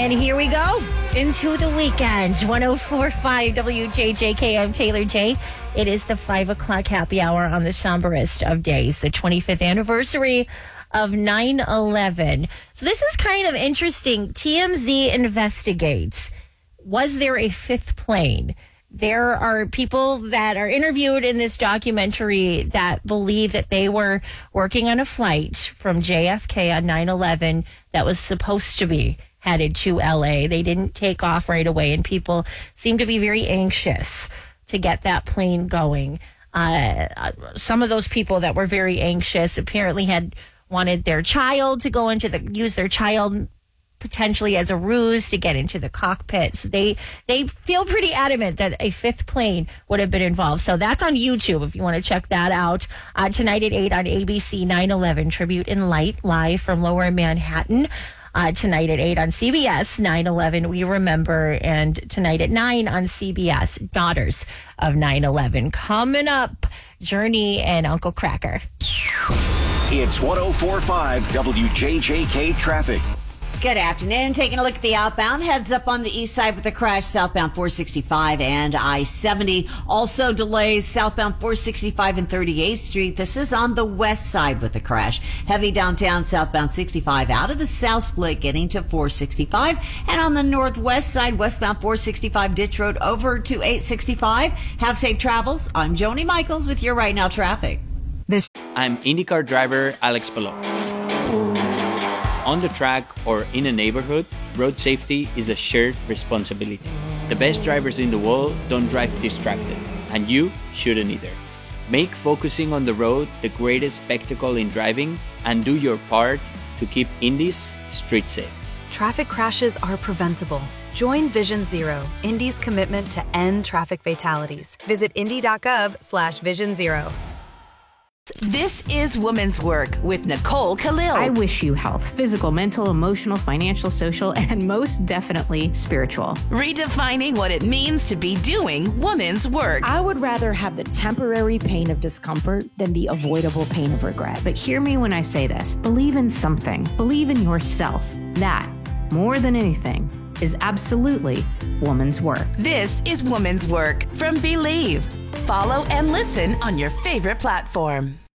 And here we go into the weekend. 104.5 WJJK. I'm Taylor J. It is the 5 o'clock happy hour on the somberest of days, the 25th anniversary of 9/11. So this is kind of interesting. TMZ investigates. Was there a fifth plane? There are people that are interviewed in this documentary that believe that they were working on a flight from JFK on 9/11 that was supposed to be headed to LA. They didn't take off right away, and people seem to be very anxious to get that plane going. Some of those people that were very anxious apparently had wanted their child to go use their child potentially as a ruse to get into the cockpit. So they feel pretty adamant that a fifth plane would have been involved. So that's on YouTube if you want to check that out. Tonight at 8 on ABC, 9/11 Tribute in Light, live from Lower Manhattan. Tonight at 8 on CBS, 9/11 We Remember. And tonight at 9 on CBS, Daughters of 9/11. Coming up, Journey and Uncle Kracker. It's 104.5 WJJK Traffic. Good afternoon. Taking a look at the outbound. Heads up on the east side with a crash southbound 465 and I-70. Also delays southbound 465 and 38th Street. This is on the west side with a crash. Heavy downtown southbound 65 out of the south split getting to 465. And on the northwest side, westbound 465 Ditch Road over to 865. Have safe travels. I'm Joni Michaels with your Right Now traffic. I'm IndyCar driver Alex Palou. On the track or in a neighborhood, road safety is a shared responsibility. The best drivers in the world don't drive distracted, and you shouldn't either. Make focusing on the road the greatest spectacle in driving, and do your part to keep Indy's street safe. Traffic crashes are preventable. Join Vision Zero, Indy's commitment to end traffic fatalities. Visit indy.gov/Vision Zero. This is Women's Work with Nicole Khalil. I wish you health, physical, mental, emotional, financial, social, and most definitely spiritual. Redefining what it means to be doing women's work. I would rather have the temporary pain of discomfort than the avoidable pain of regret. But hear me when I say this. Believe in something. Believe in yourself. That, more than anything, is absolutely woman's work. This is Women's Work from Believe. Follow and listen on your favorite platform.